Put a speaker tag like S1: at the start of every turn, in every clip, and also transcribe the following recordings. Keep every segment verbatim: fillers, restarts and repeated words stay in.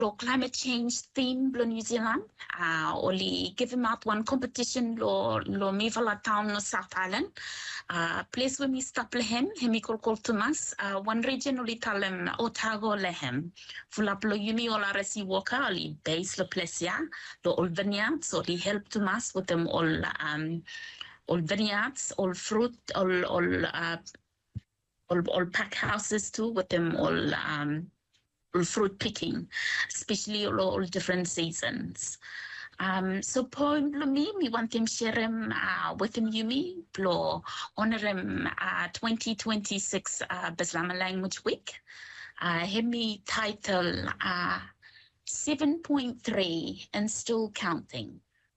S1: lo climate change theme lo New Zealand. Uh, oli give him out one competition lo lo Mivala town no South Island. Uh, place where me stop lehem, hemi kol kol tumas. Uh, one region oli talem Otago lehem. Fulap lo yumi ola resi waka oli base lo plesia lo all vineyards oli help tumas with them all um all vineyards, all fruit, all all uh all all pack houses too with them all um. fruit picking, especially all, all different seasons. Um, so poem lo mi, mi want him share him uh, with him Yumi, plo honor him uh, twenty twenty-six uh, Bislama Language Week. Uh, hemi title uh, seven point three and still counting.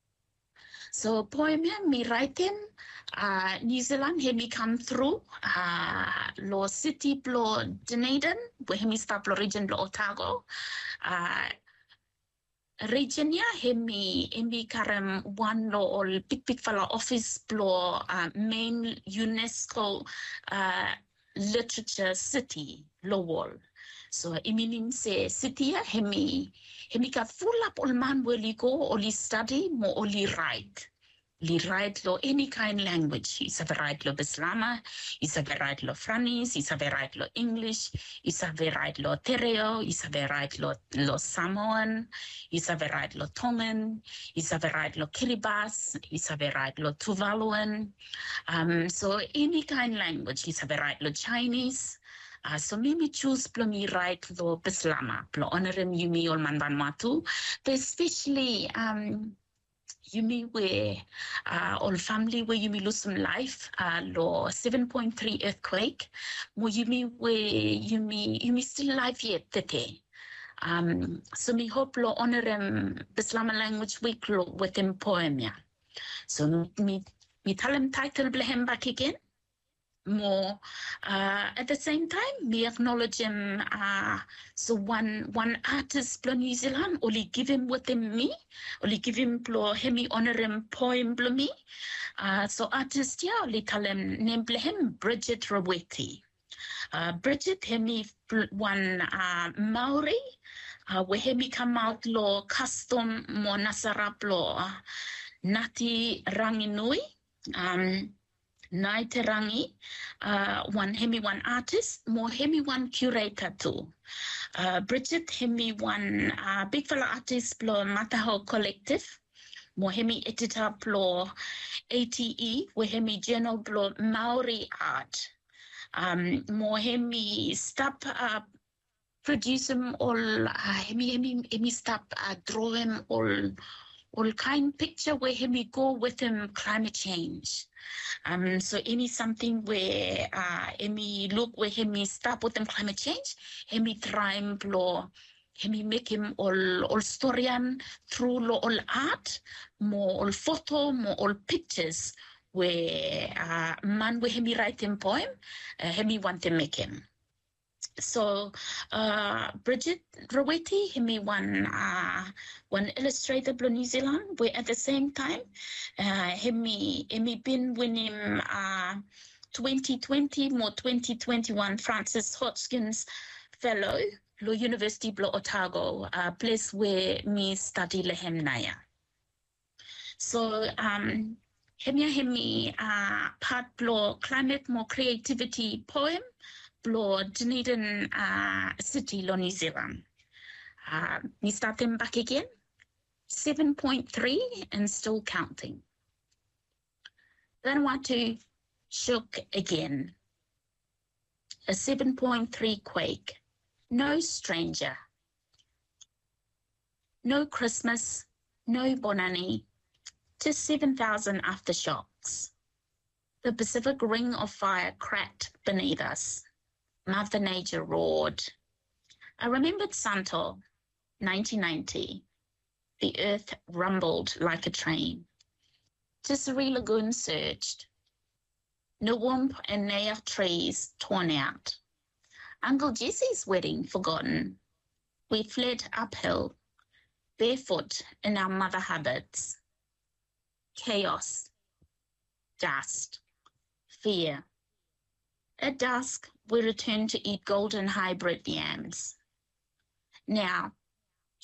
S1: So poem him, me write him, uh, New Zealand, hemi come through, uh, lo city plo Dunedin, where hemi stop lo region plo Otago. Uh, region ya, hemi, hemi karam one lo all big big fala office plo uh, main UNESCO uh, literature city, lo wall. So iminim se city ya, hemi, hemi ka full up all man will go, only study, mo only write. Li write lo any kind language. Is a write lo Bislama, is a write lo Franis, is a write lo English, is a write lo Tereo, is a write lo lo Samoan, is a write lo Tongan, is a write lo Kiribati, is a write lo Tuvaluan. Um, so any kind language, is a write lo Chinese. Uh, so maybe choose plo mi write lo Bislama, plo honorim yumi ol man Vanuatu, especially um Yumi where uh, all family where Yumi lose some life, uh, lo seven point three earthquake, mo Yumi where Yumi Yumi still alive yet today. Um, so me hope lo honor him Bislama Language Week lo with him poem ya. So me me tell him title blehem back again. More uh, at the same time, me acknowledge him. Uh, so one one artist plo New Zealand, only give him with him me, only give him plo hemi honor him poem plo me. Uh, so artist yeah, only tell him name plo him Bridget Roweti. Uh, Bridget hemi one uh, Maori, uh, where hemi come out lo custom mo nasarap lo uh, Nati Ranginui. Um, Nai Te Rangi, uh, one hemi one artist, more hemi one curator too. Uh, Bridget hemi one uh, big fella artist plo Mataho Collective, more hemi editor plo A T E, where hemi journal plo Maori art. Um, more hemi stop uh, produce him all, uh, hemi hemi hemi stop uh, draw him all, all kind picture where hemi go with him climate change. Um, so any something where uh, Emi look where hemi stop with them climate change, hemi try plo, hemi make him all all storyan through lo all art, more all photo, more all pictures where uh, man where hemi write him poem, uh, hemi want to make him. So uh, Bridget Roweti, hemi one uh, one illustrator plo New Zealand, where at the same time, uh, hemi hemi been winning uh, twenty twenty more twenty twenty-one Francis Hodgkins Fellow lo University plo Otago, uh, place where me study lehem naya. So um, hemi hemi uh, part plo climate more creativity poem. Plo Dunedin uh, city lo New Zealand. Uh, we start them back again. seven point three and still counting. Then I want to shook again. A seven point three quake. No stranger. No Christmas. No Bonani. Just seven thousand aftershocks. The Pacific ring of fire cracked beneath us. Mother Nature roared. I remembered Santo, nineteen ninety. The earth rumbled like a train. Tissery Lagoon surged. Newwump and Naya trees torn out. Uncle Jesse's wedding forgotten. We fled uphill, barefoot in our mother habits. Chaos, dust, fear. At dusk, we returned to eat golden hybrid yams. Now,